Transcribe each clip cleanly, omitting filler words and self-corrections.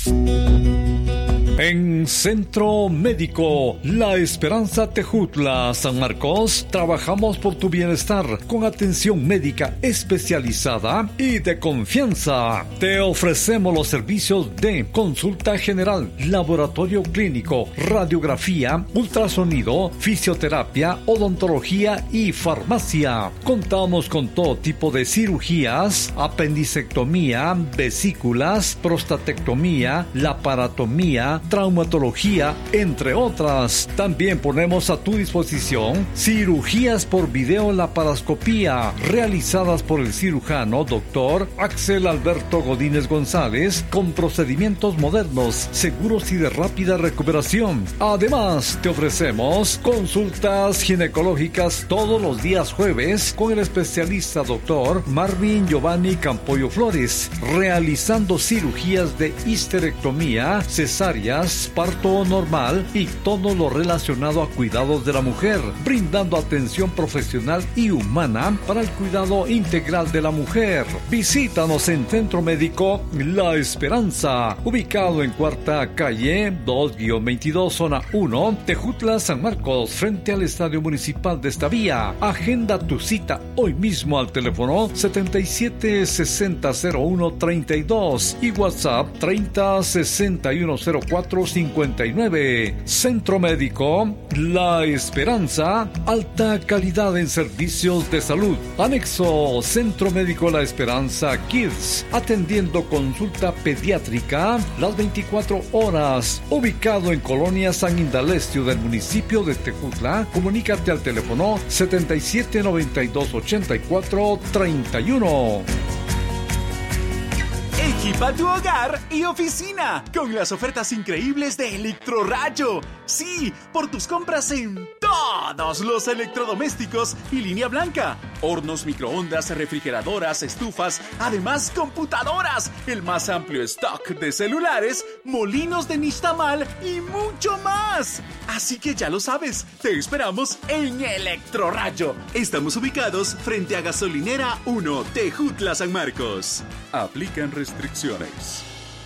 En Centro Médico La Esperanza Tejutla, San Marcos, trabajamos por tu bienestar con atención médica especializada y de confianza. Te ofrecemos los servicios de consulta general, laboratorio clínico, radiografía, ultrasonido, fisioterapia, odontología y farmacia. Contamos con todo tipo de cirugías, apendicectomía, vesículas, prostatectomía, laparotomía, traumatología, entre otras. También ponemos a tu disposición cirugías por videolaparoscopía realizadas por el cirujano Dr. Axel Alberto Godínez González con procedimientos modernos, seguros y de rápida recuperación. Además, te ofrecemos consultas ginecológicas todos los días jueves con el especialista Dr. Marvin Giovanni Campoyo Flores, realizando cirugías de histerectomía, cesárea, parto normal y todo lo relacionado a cuidados de la mujer, brindando atención profesional y humana para el cuidado integral de la mujer. Visítanos en Centro Médico La Esperanza, ubicado en Cuarta Calle 2-22, Zona 1, Tejutla, San Marcos, frente al Estadio Municipal de esta vía. Agenda tu cita hoy mismo al teléfono 77600132 y WhatsApp 30610459. Centro Médico La Esperanza, alta calidad en servicios de salud. Anexo Centro Médico La Esperanza Kids, atendiendo consulta pediátrica las 24 horas. Ubicado en Colonia San Indalecio del municipio de Tejutla. Comunícate al teléfono 77928431. Equipa tu hogar y oficina con las ofertas increíbles de Electrorayo. Sí, por tus compras en todos los electrodomésticos y línea blanca. Hornos, microondas, refrigeradoras, estufas, además computadoras, el más amplio stock de celulares, molinos de nixtamal y mucho más. Así que ya lo sabes, te esperamos en Electrorayo. Estamos ubicados frente a Gasolinera 1, Tejutla, San Marcos. Aplican restricciones.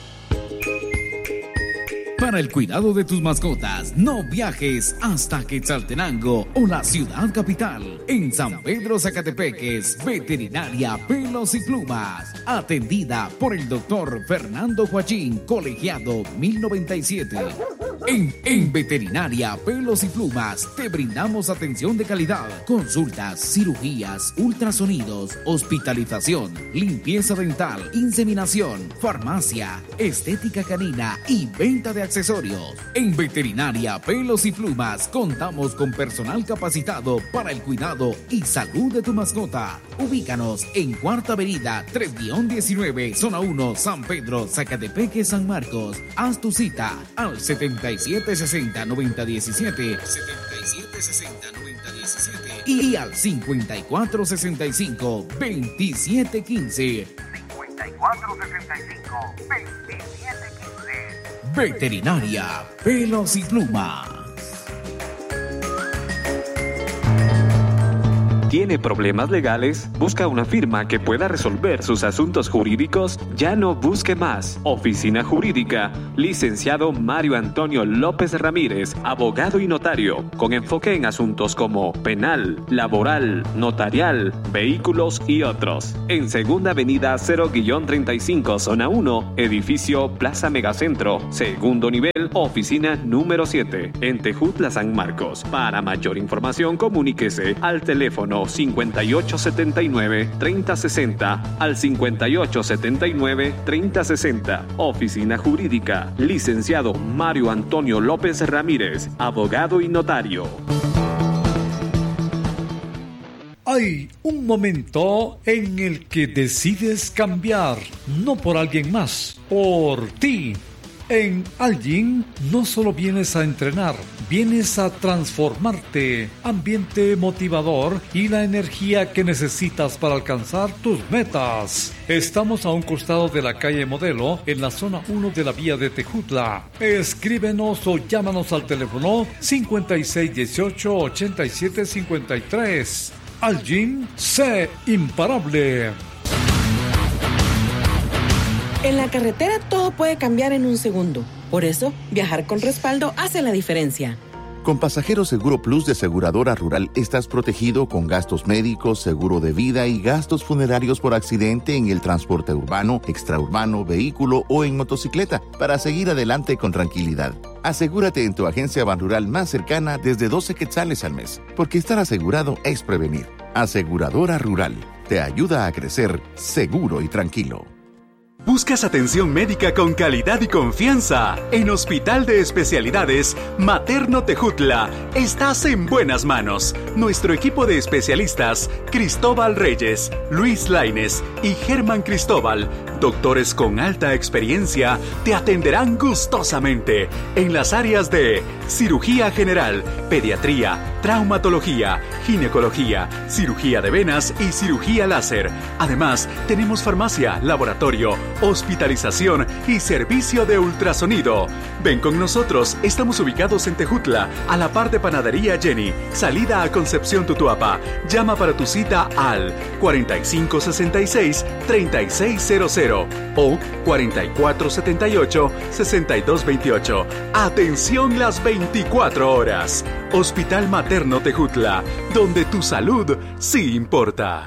Para el cuidado de tus mascotas, no viajes hasta Quetzaltenango o la ciudad capital. En San Pedro Zacatepeques, Veterinaria Pelos y Plumas. Atendida por el doctor Fernando Joachín, colegiado 1097. En Veterinaria Pelos y Plumas te brindamos atención de calidad, consultas, cirugías, ultrasonidos, hospitalización, limpieza dental, inseminación, farmacia, estética canina y venta de accesorios. En Veterinaria Pelos y Plumas contamos con personal capacitado para el cuidado y salud de tu mascota. Ubícanos en Cuarta Avenida 3-19, Zona 1, San Pedro, Zacatepeque, San Marcos. Haz tu cita al 7760-9017 y al 5465-2715. 5465-2715. Veterinaria Pelos y Plumas. ¿Tiene problemas legales? ¿Busca una firma que pueda resolver sus asuntos jurídicos? Ya no busque más. Oficina Jurídica, licenciado Mario Antonio López Ramírez, abogado y notario, con enfoque en asuntos como penal, laboral, notarial, vehículos y otros. En Segunda Avenida 0-35, Zona 1, edificio Plaza Megacentro, segundo nivel, oficina número 7, en Tejutla, San Marcos. Para mayor información, comuníquese al teléfono 5879-3060 al 5879-3060. Oficina Jurídica, licenciado Mario Antonio López Ramírez, abogado y notario. Hay un momento en el que decides cambiar, no por alguien más, por ti. En Algin no solo vienes a entrenar, vienes a transformarte. Ambiente motivador y la energía que necesitas para alcanzar tus metas. Estamos a un costado de la calle Modelo, en la zona 1 de la vía de Tejutla. Escríbenos o llámanos al teléfono 5618-8753. Algin, sé imparable. En la carretera todo puede cambiar en un segundo. Por eso, viajar con respaldo hace la diferencia. Con Pasajero Seguro Plus de Aseguradora Rural estás protegido con gastos médicos, seguro de vida y gastos funerarios por accidente en el transporte urbano, extraurbano, vehículo o en motocicleta para seguir adelante con tranquilidad. Asegúrate en tu agencia Banrural más cercana desde 12 quetzales al mes, porque estar asegurado es prevenir. Aseguradora Rural te ayuda a crecer seguro y tranquilo. ¿Buscas atención médica con calidad y confianza? En Hospital de Especialidades Materno Tejutla estás en buenas manos. Nuestro equipo de especialistas, Cristóbal Reyes, Luis Lainez y Germán Cristóbal, doctores con alta experiencia, te atenderán gustosamente en las áreas de cirugía general, pediatría, traumatología, ginecología, cirugía de venas y cirugía láser. Además, tenemos farmacia, laboratorio, hospitalización y servicio de ultrasonido. Ven con nosotros, estamos ubicados en Tejutla, a la par de Panadería Jenny, salida a Concepción Tutuapa. Llama para tu cita al 4566-3600 o 4478-6228. Atención las 24 horas. Hospital Materno Tejutla, donde tu salud sí importa.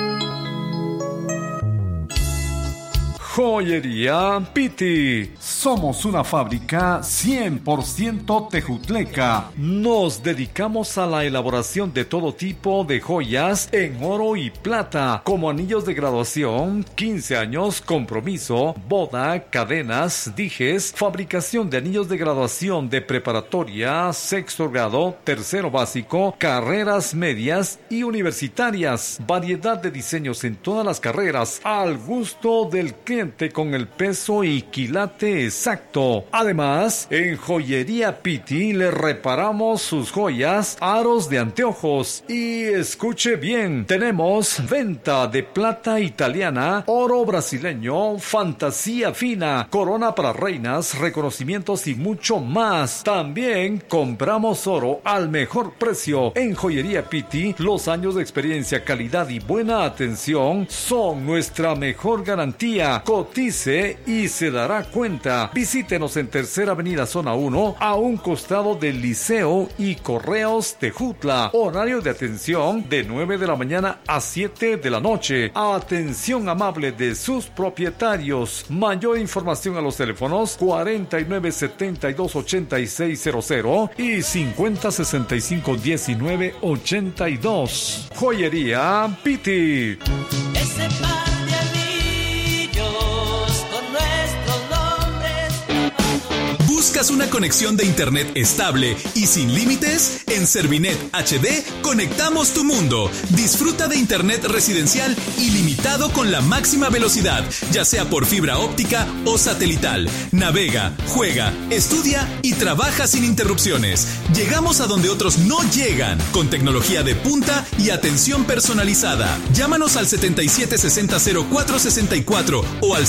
Joyería Piti. Somos una fábrica 100% tejutleca. Nos dedicamos a la elaboración de todo tipo de joyas en oro y plata, como anillos de graduación, 15 años, compromiso, boda, cadenas, dijes, fabricación de anillos de graduación de preparatoria, sexto grado, tercero básico, carreras medias y universitarias. Variedad de diseños en todas las carreras, al gusto del cliente, con el peso y quilate exacto. Además, en Joyería Piti le reparamos sus joyas, aros de anteojos. Y escuche bien, tenemos venta de plata italiana, oro brasileño, fantasía fina, corona para reinas, reconocimientos y mucho más. También compramos oro al mejor precio. En Joyería Piti, los años de experiencia, calidad y buena atención son nuestra mejor garantía. Cotice y se dará cuenta. Visítenos en Tercera Avenida Zona 1, a un costado del Liceo y Correos Tejutla. Horario de atención de 9 de la mañana a 7 de la noche. Atención amable de sus propietarios. Mayor información a los teléfonos 4972-8600 y 5065-1982. Joyería Piti. Ese par de anillos con nuestros nombres. ¿Buscas una conexión de internet estable y sin límites? En Servinet HD conectamos tu mundo. Disfruta de internet residencial ilimitado con la máxima velocidad, ya sea por fibra óptica o satelital. Navega, juega, estudia y trabaja sin interrupciones. Llegamos a donde otros no llegan, con tecnología de punta y atención personalizada. Llámanos al 7760-0464 o al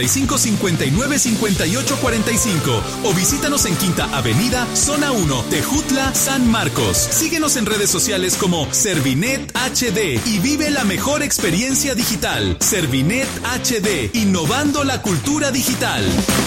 5559-5845 o visítanos en Quinta Avenida, Zona 1, Tejutla, San Marcos. Síguenos en redes sociales como Servinet HD y vive la mejor experiencia digital. Servinet HD, innovando la cultura digital.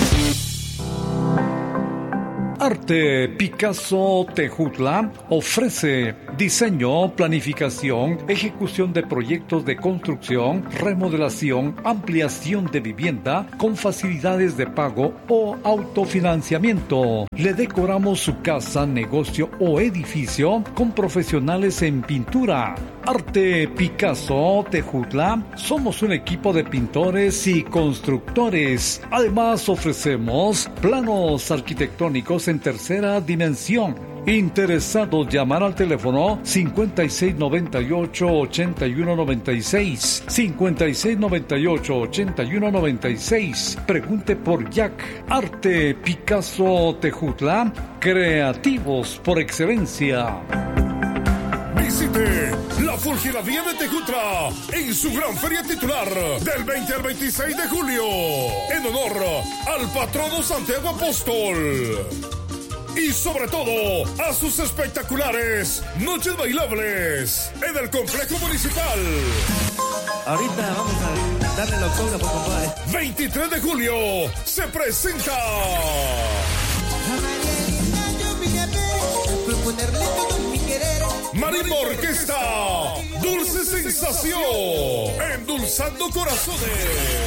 Arte Picasso Tejutla ofrece diseño, planificación, ejecución de proyectos de construcción, remodelación, ampliación de vivienda con facilidades de pago o autofinanciamiento. Le decoramos su casa, negocio o edificio con profesionales en pintura. Arte Picasso Tejutla, somos un equipo de pintores y constructores. Además ofrecemos planos arquitectónicos en tercera dimensión. Interesados, llamar al teléfono 5698-8196. 5698-8196. Pregunte por Jack. Arte Picasso Tejutla, creativos por excelencia. Visite la Fulgeraría de Tejutla en su gran feria titular del 20 al 26 de julio en honor al patrono Santiago Apóstol. Y sobre todo, a sus espectaculares noches bailables en el complejo municipal. Ahorita vamos a darle el autógrafo, compadre. 23 de julio se presenta Marimba Orquesta, Dulce Sensación, endulzando corazones.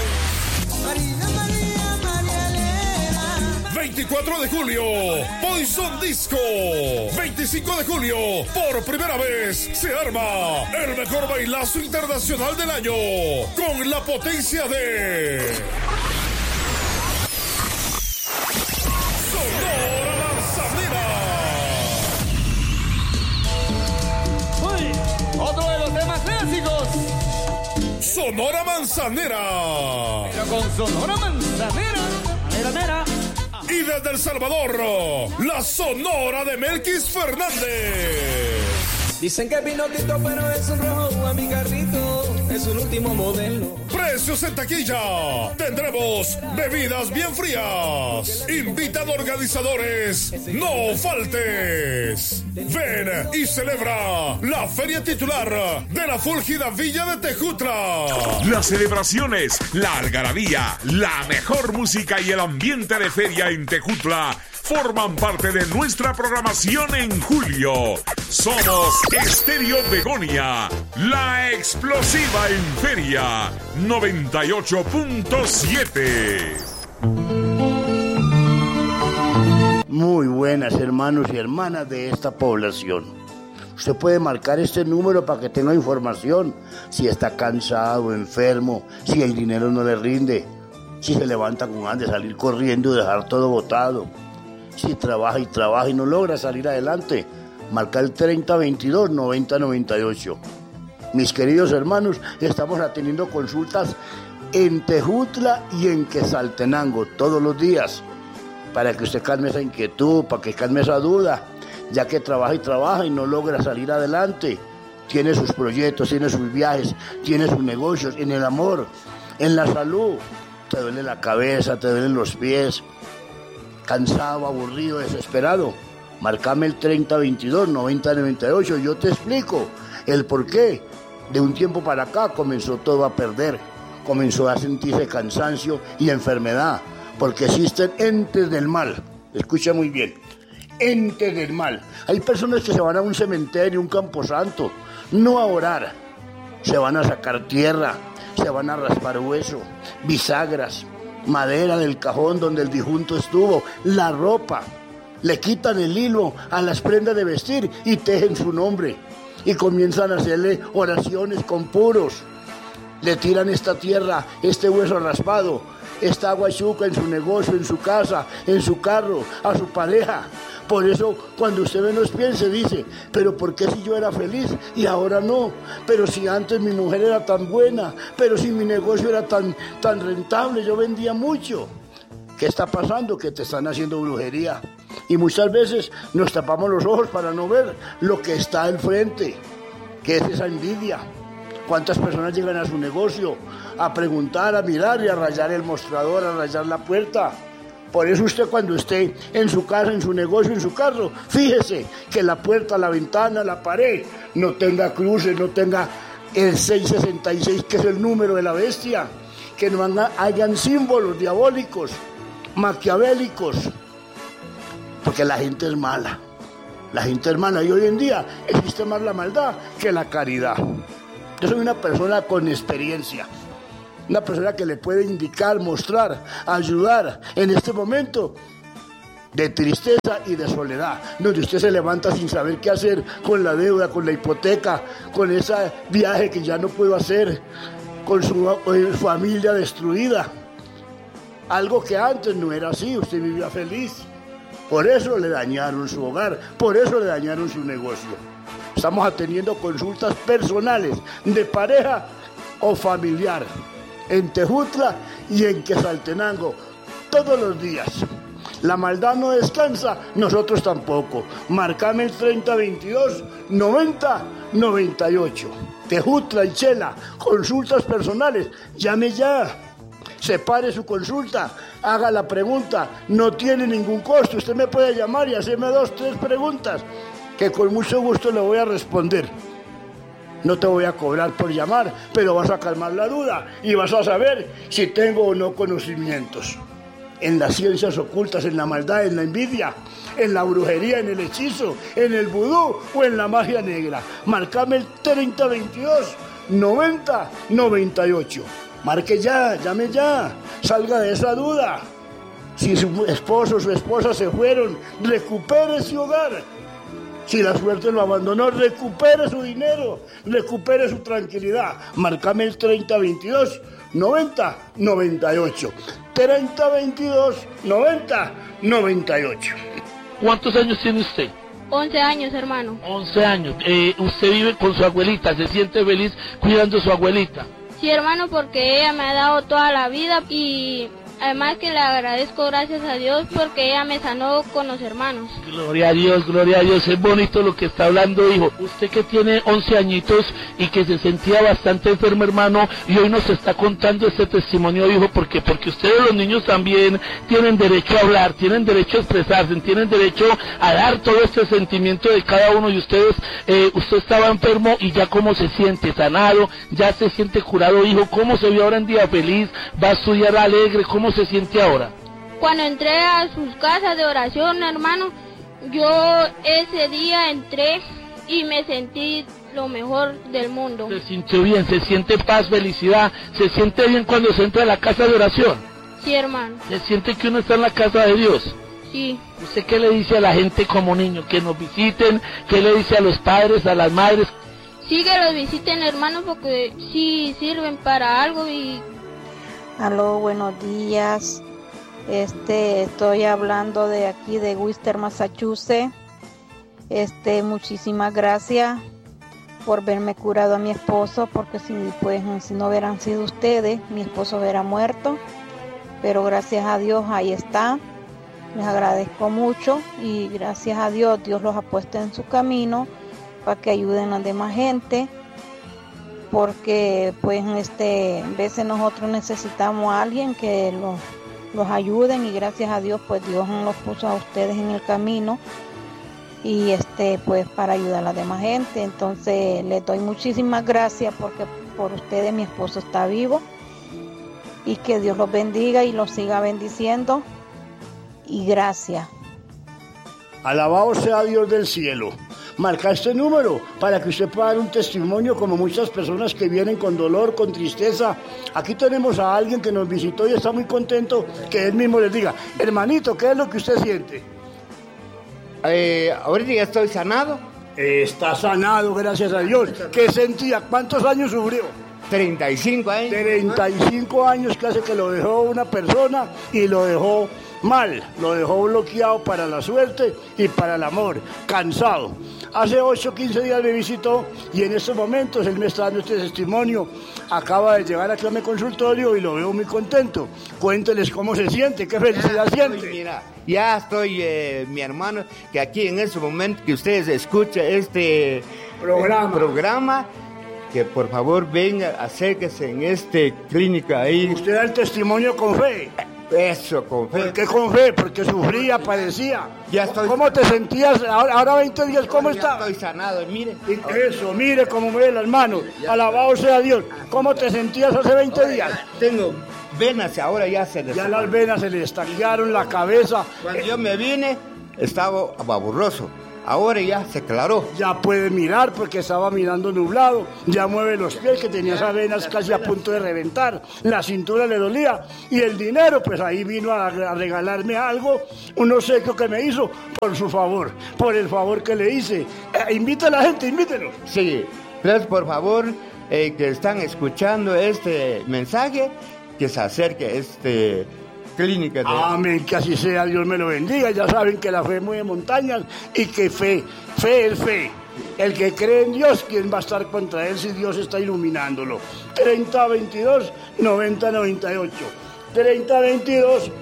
24 de julio, Poison Disco. 25 de julio, por primera vez, se arma el mejor bailazo internacional del año, con la potencia de Sonora Manzanera. Otro de los temas clásicos. Sonora Manzanera. Pero con Sonora Manzanera. Mera. Y desde El Salvador, la Sonora de Melquis Fernández. Dicen que Pinocchio, pero es un rojo a mi carrito, es un último modelo. Precios en taquilla. Tendremos bebidas bien frías. Invitan organizadores. No faltes. Ven y celebra la feria titular de la fúlgida Villa de Tejutla. Las celebraciones, la algarabía, la mejor música y el ambiente de feria en Tejutla forman parte de nuestra programación en julio. Somos Estéreo Begonia, la explosiva en feria 98.7. Muy buenas, hermanos y hermanas de esta población. Usted puede marcar este número para que tenga información. Si está cansado, enfermo, si el dinero no le rinde, si se levanta con ganas de salir corriendo y dejar todo botado, si trabaja y no logra salir adelante, marca el 3022-9098. Mis queridos hermanos, estamos atendiendo consultas en Tejutla y en Quetzaltenango todos los días, para que usted calme esa inquietud, para que calme esa duda, ya que trabaja y no logra salir adelante. Tiene sus proyectos, tiene sus viajes, tiene sus negocios, en el amor, en la salud. Te duele la cabeza, te duelen los pies, cansado, aburrido, desesperado. Márcame el 3022-9098, yo te explico el porqué. De un tiempo para acá comenzó todo a perder, comenzó a sentirse cansancio y enfermedad, porque existen entes del mal. Escucha muy bien, entes del mal. Hay personas que se van a un cementerio, un camposanto, no a orar, se van a sacar tierra, se van a raspar hueso, bisagras, madera del cajón donde el difunto estuvo, la ropa. Le quitan el hilo a las prendas de vestir y tejen su nombre. Y comienzan a hacerle oraciones con puros. Le tiran esta tierra, este hueso raspado, esta agua chuca en su negocio, en su casa, en su carro, a su pareja. Por eso, cuando usted menos piense, dice, pero ¿por qué si yo era feliz y ahora no? Pero si antes mi mujer era tan buena, pero si mi negocio era tan rentable, yo vendía mucho. ¿Qué está pasando? Que te están haciendo brujería. Y muchas veces nos tapamos los ojos para no ver lo que está al frente, que es esa envidia. ¿Cuántas personas llegan a su negocio a preguntar, a mirar y a rayar el mostrador, a rayar la puerta? Por eso usted, cuando esté en su casa, en su negocio, en su carro, fíjese que la puerta, la ventana, la pared no tenga cruces, no tenga el 666, que es el número de la bestia, que no hayan símbolos diabólicos, maquiavélicos, porque la gente es mala. La gente es mala y hoy en día existe más la maldad que la caridad. Yo soy una persona con experiencia, una persona que le puede indicar, mostrar, ayudar en este momento de tristeza y de soledad, donde usted se levanta sin saber qué hacer con la deuda, con la hipoteca, con ese viaje que ya no puedo hacer, con su familia destruida. Algo que antes no era así, usted vivía feliz. Por eso le dañaron su hogar, por eso le dañaron su negocio. Estamos atendiendo consultas personales de pareja o familiar en Tejutla y en Quetzaltenango todos los días. La maldad no descansa, nosotros tampoco. Marcame el 3022-9098. Tejutla y Chela, consultas personales. Llame ya. Separe su consulta, haga la pregunta, no tiene ningún costo. Usted me puede llamar y hacerme 2, 3 preguntas, que con mucho gusto le voy a responder. No te voy a cobrar por llamar, pero vas a calmar la duda y vas a saber si tengo o no conocimientos. En las ciencias ocultas, en la maldad, en la envidia, en la brujería, en el hechizo, en el vudú o en la magia negra. Marcame el 3022 90 98. Marque ya, llame ya, salga de esa duda. Si su esposo o su esposa se fueron, recupere su hogar. Si la suerte lo abandonó, recupere su dinero, recupere su tranquilidad. Marcame el 3022 90 98. 3022 90 98. ¿Cuántos años tiene usted? 11 años, hermano. 11 años. ¿Usted vive con su abuelita? ¿Se siente feliz cuidando a su abuelita? Sí, hermano, porque ella me ha dado toda la vida y además que le agradezco gracias a Dios porque ella me sanó con los hermanos. Gloria a Dios, es bonito lo que está hablando, hijo. Usted que tiene 11 añitos y que se sentía bastante enfermo, hermano, y hoy nos está contando este testimonio, hijo, porque ustedes los niños también tienen derecho a hablar, tienen derecho a expresarse, tienen derecho a dar todo este sentimiento de cada uno de ustedes. Usted estaba enfermo y ya cómo se siente, sanado, ya se siente curado, hijo. ¿Cómo se vio ahora en día feliz? ¿Va a estudiar alegre? ¿Cómo se siente ahora? Cuando entré a sus casas de oración, hermano, yo ese día entré y me sentí lo mejor del mundo. Se sintió bien, se siente paz, felicidad, se siente bien cuando se entra a la casa de oración. Sí, hermano. ¿Se siente que uno está en la casa de Dios? Sí. ¿Usted qué le dice a la gente como niño? Que nos visiten, ¿qué le dice a los padres, a las madres? Sí, que los visiten, hermano, porque sí sirven para algo y... Aló, buenos días. Estoy hablando de aquí de Worcester, Massachusetts. Muchísimas gracias por verme curado a mi esposo, porque si no hubieran sido ustedes, mi esposo hubiera muerto. Pero gracias a Dios ahí está. Les agradezco mucho y gracias a Dios, Dios los ha puesto en su camino para que ayuden a la demás gente. Porque a veces nosotros necesitamos a alguien que los ayuden y gracias a Dios pues Dios los puso a ustedes en el camino y pues para ayudar a la demás gente. Entonces les doy muchísimas gracias porque por ustedes mi esposo está vivo y que Dios los bendiga y los siga bendiciendo y gracias. Alabado sea Dios del cielo. Marca este número para que usted pueda dar un testimonio como muchas personas que vienen con dolor, con tristeza. Aquí tenemos a alguien que nos visitó y está muy contento que él mismo les diga, hermanito, ¿qué es lo que usted siente? Ahorita ya estoy sanado. Está sanado, gracias a Dios. ¿Qué sentía? ¿Cuántos años sufrió? 35 años. 35 años que hace que lo dejó una persona y lo dejó mal, lo dejó bloqueado para la suerte y para el amor, cansado. Hace 8 o 15 días me visitó y en estos momentos él me está dando este testimonio. Acaba de llegar aquí a mi consultorio y lo veo muy contento. Cuénteles cómo se siente, qué felicidad siente. Mira, ya estoy, mi hermano, que aquí en ese momento que ustedes escuchan este programa, que por favor venga, acérquese en clínica ahí. Usted da el testimonio con fe. Eso, con fe. ¿Por qué con fe? Porque sufría, padecía. Ya estoy. ¿Cómo te sentías ahora 20 días? ¿Cómo estás? Estoy sanado, mire. Eso, mire cómo me ve las manos. Alabado sea Dios. ¿Cómo te sentías hace 20 días? Tengo venas, ahora ya se les... Ya las venas se le estanquearon, la cabeza. Cuando yo me vine, estaba baburroso. Ahora ya se aclaró. Ya puede mirar porque estaba mirando nublado. Ya mueve los pies que tenía esas venas casi a punto de reventar. La cintura le dolía. Y el dinero, pues ahí vino a regalarme algo. Un obsequio que me hizo por su favor. Por el favor que le hice. Invita a la gente, invítelo. Sí, entonces por favor, que están escuchando este mensaje, que se acerque clínica de... Amén, que así sea, Dios me lo bendiga. Ya saben que la fe mueve montañas y que fe es fe. El que cree en Dios, ¿quién va a estar contra él si Dios está iluminándolo? 3022 9098. 3022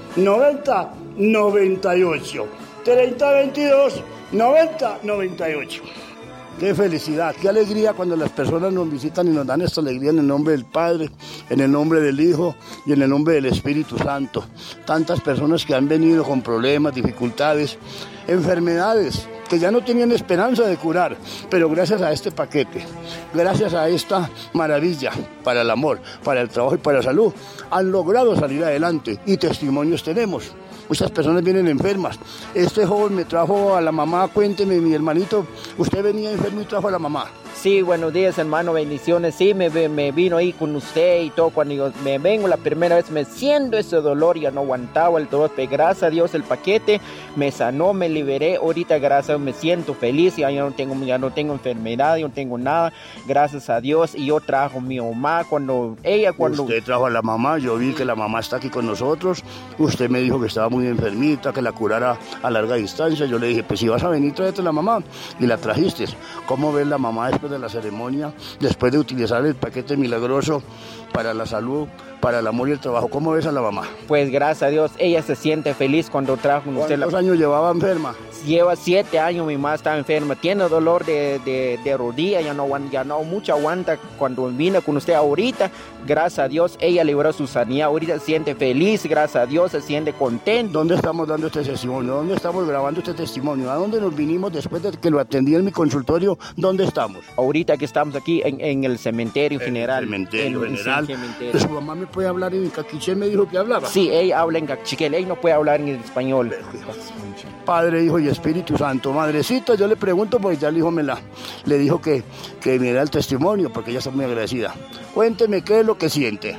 9098. 3022 9098. Qué felicidad, qué alegría cuando las personas nos visitan y nos dan esta alegría en el nombre del Padre, en el nombre del Hijo y en el nombre del Espíritu Santo. Tantas personas que han venido con problemas, dificultades, enfermedades, que ya no tenían esperanza de curar, pero gracias a este paquete, gracias a esta maravilla para el amor, para el trabajo y para la salud, han logrado salir adelante y testimonios tenemos. Muchas personas vienen enfermas. Este joven me trajo a la mamá, cuénteme, mi hermanito, usted venía enfermo y trajo a la mamá. Sí, buenos días, hermano, bendiciones. Sí, me vino ahí con usted y todo. Cuando yo me vengo la primera vez, me siento ese dolor, ya no aguantaba el dolor, pero gracias a Dios el paquete me sanó, me liberé. Ahorita, gracias a Dios, me siento feliz, ya no tengo enfermedad, yo no tengo nada, gracias a Dios. Y yo trajo a mi mamá cuando... Usted trajo a la mamá, yo vi que la mamá está aquí con nosotros. Usted me dijo que estaba muy enfermita, que la curara a larga distancia. Yo le dije, pues si vas a venir, tráete a la mamá. Y la trajiste. ¿Cómo ves la mamá después de la ceremonia, después de utilizar el paquete milagroso para la salud, para el amor y el trabajo? ¿Cómo ves a la mamá? Pues gracias a Dios, ella se siente feliz cuando trajo con usted. ¿Cuántos años llevaba enferma? Lleva 7 años, mi mamá está enferma, tiene dolor de rodilla, ya no mucho aguanta. Cuando vino con usted ahorita, gracias a Dios, ella libró su sanidad, ahorita se siente feliz, gracias a Dios, se siente contento. ¿Dónde estamos dando este testimonio? ¿Dónde estamos grabando este testimonio? ¿A dónde nos vinimos después de que lo atendí en mi consultorio? ¿Dónde estamos? Ahorita que estamos aquí en el cementerio general. Cementerio general. Su mamá me puede hablar en caquiché, me dijo que hablaba. Sí, ella habla en caquiché, ella no puede hablar en español. Padre, Hijo y Espíritu Santo. Madrecita, yo le pregunto porque ya el hijo le dijo que me diera el testimonio porque ella está muy agradecida. Cuénteme qué es lo que siente.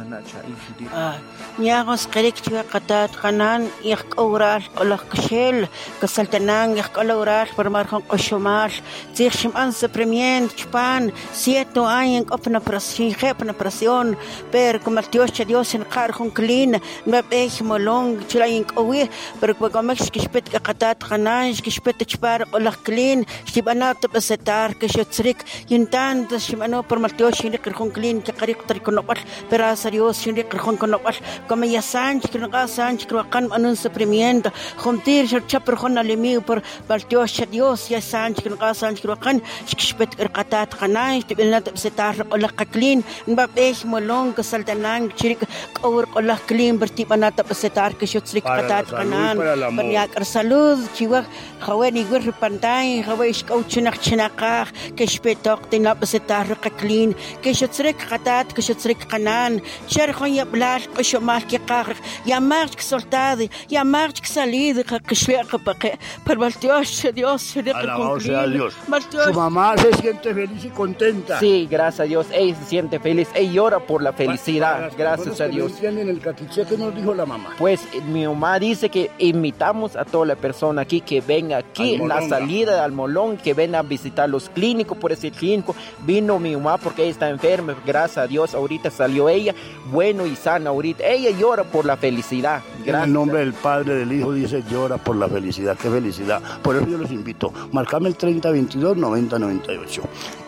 Niagos Kerikchua Katat Hanan, Yak Oral, Olak Kshel, Kasaltanang, Yak Oral, Permarjon Oshomal, Zirshim Anse Premien, Chpan, 7 años en operación, pero como Dios en Carjon Clean, Mabech Molong, Chilayin Owe, pero como Kishpet Katat Hanan, Kishpet Chpar, Olak Clean, Shibanat Besetar, Kishotsrik, Yintan, Shimano, Permartios, in Carjon Clean, Kakarik Triconopal, Perasarios, in Carjon Conopal. Como ya Sánchez, que no haga Sánchez, que no hagan un sufrimiento, juntir, yo chaper con el enemigo por Dios, ya Sánchez, que no haga Sánchez, que no hagan, que spet erkatat kanay, que ven la setar o la kaklin, mbapes molong, que saltanan, chirik, kaur o la klin, bertipan na setar, que yo trik katat kanan, paniak salud, chiwak, hawen igur pantay, hawen iskaw chinaka, que spetok tinap setar kaklin, que yo trik katat, que yo trik kanan, cher con ya blas, que yo ya más que soltado, ya más que salido, que sea que pero Dios, alabado sea Dios. Su mamá se siente feliz y contenta. Sí, gracias a Dios, ella se siente feliz, ella llora por la felicidad, gracias a Dios. ¿No entienden el caquiché que nos dijo la mamá? Pues mi mamá dice que invitamos a toda la persona aquí que venga aquí en la salida de Almolón, que venga a visitar los clínicos. Por ese clínico vino mi mamá porque ella está enferma, gracias a Dios, ahorita salió ella bueno y sana, ahorita ella llora por la felicidad. Gracias. En el nombre del Padre, del Hijo, dice llora por la felicidad. ¡Qué felicidad! Por eso yo los invito. Marcame el 3022-9098.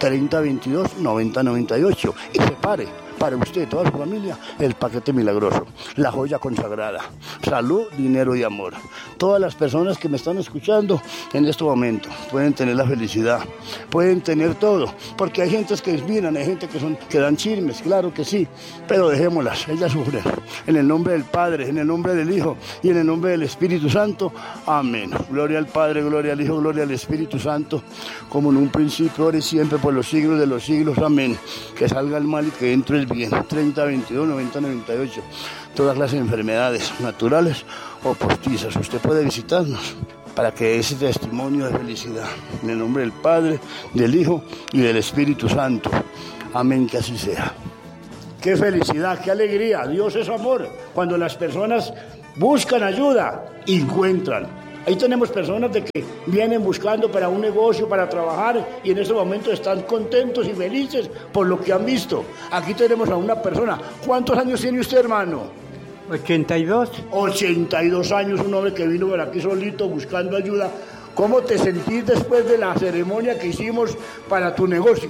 3022-9098. Y separe para usted y toda su familia el paquete milagroso, la joya consagrada, salud, dinero y amor. Todas las personas que me están escuchando en este momento pueden tener la felicidad, pueden tener todo, porque hay gentes que inspiran, hay gente que dan chismes, claro que sí, pero dejémoslas, ellas sufren. En el nombre del Padre, en el nombre del Hijo y en el nombre del Espíritu Santo, amén. Gloria al Padre, gloria al Hijo, gloria al Espíritu Santo, como en un principio, ahora y siempre, por los siglos de los siglos, amén. Que salga el mal y que entre el bien. 3022-9098. Todas las enfermedades naturales o postizas, usted puede visitarnos para que ese testimonio de felicidad, en el nombre del Padre, del Hijo y del Espíritu Santo, amén, que así sea. Qué felicidad, qué alegría. Dios es amor. Cuando las personas buscan ayuda, encuentran. Ahí tenemos personas de que vienen buscando para un negocio, para trabajar, y en este momento están contentos y felices por lo que han visto. Aquí tenemos a una persona. ¿Cuántos años tiene usted, hermano? 82. 82 años, un hombre que vino por aquí solito buscando ayuda. ¿Cómo te sentís después de la ceremonia que hicimos para tu negocio?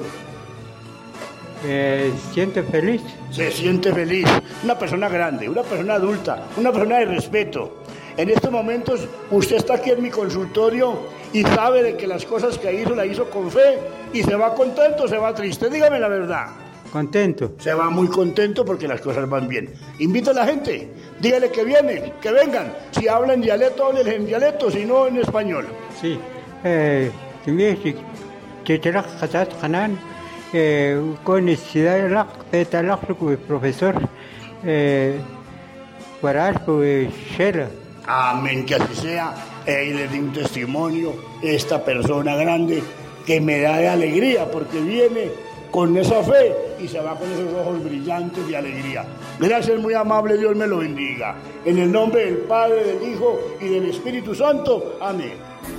Siente feliz. Se siente feliz. Una persona grande, una persona adulta, una persona de respeto. En estos momentos usted está aquí en mi consultorio y sabe de que las cosas que hizo, la hizo con fe, y se va contento o se va triste. Dígame la verdad. Contento. Se va muy contento porque las cosas van bien. Invita a la gente, dígale que vienen, que vengan. Si hablan dialecto, háblenles en dialecto, si no en español. Sí. تميشك تتلق خطات خنان كون السيدة تتلق profesor Guarasco Shela. Amén, que así sea. Y les di un testimonio, esta persona grande que me da de alegría porque viene con esa fe y se va con esos ojos brillantes de alegría. Gracias, muy amable, Dios me lo bendiga. En el nombre del Padre, del Hijo y del Espíritu Santo. Amén.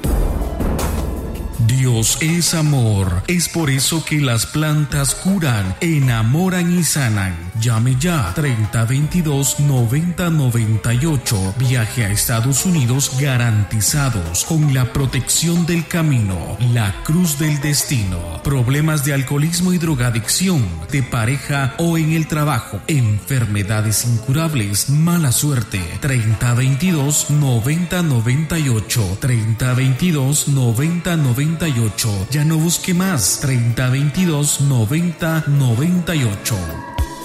Dios es amor, es por eso que las plantas curan, enamoran y sanan. Llame ya 3022-9098. Viaje a Estados Unidos garantizados con la protección del camino, la cruz del destino. Problemas de alcoholismo y drogadicción, de pareja o en el trabajo, enfermedades incurables, mala suerte. 3022-9098. 3022-9098. Ya no busque más. 3022-9098.